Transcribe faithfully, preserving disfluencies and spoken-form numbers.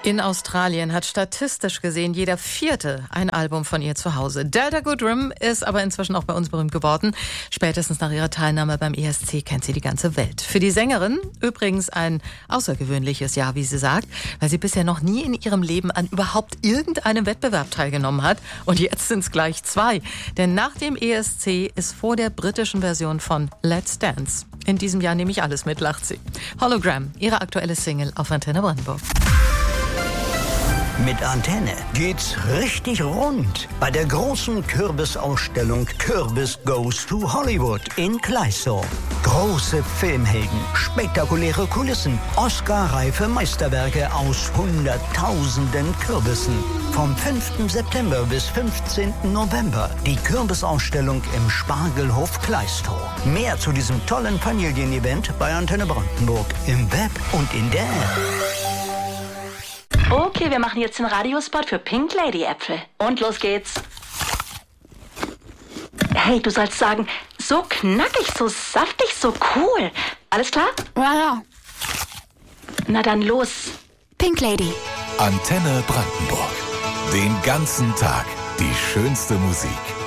In Australien hat statistisch gesehen jeder Vierte ein Album von ihr zu Hause. Delta Goodrem ist aber inzwischen auch bei uns berühmt geworden. Spätestens nach ihrer Teilnahme beim E S C kennt sie die ganze Welt. Für die Sängerin übrigens ein außergewöhnliches Jahr, wie sie sagt, weil sie bisher noch nie in ihrem Leben an überhaupt irgendeinem Wettbewerb teilgenommen hat. Und jetzt sind es gleich zwei. Denn nach dem E S C ist vor der britischen Version von Let's Dance. In diesem Jahr nehme ich alles mit, lacht sie. Hologram, ihre aktuelle Single auf Antenne Brandenburg. Mit Antenne geht's richtig rund bei der großen Kürbisausstellung Kürbis Goes to Hollywood in Kleißau. Große Filmhelden, spektakuläre Kulissen, Oscar-reife Meisterwerke aus Hunderttausenden Kürbissen. Vom fünften September bis fünfzehnten November die Kürbisausstellung im Spargelhof Kleißau. Mehr zu diesem tollen Familienevent bei Antenne Brandenburg im Web und in der App. Okay, wir machen jetzt den Radiospot für Pink Lady Äpfel. Und los geht's. Hey, du sollst sagen, so knackig, so saftig, so cool. Alles klar? Ja, ja. Na dann los. Pink Lady. Antenne Brandenburg. Den ganzen Tag die schönste Musik.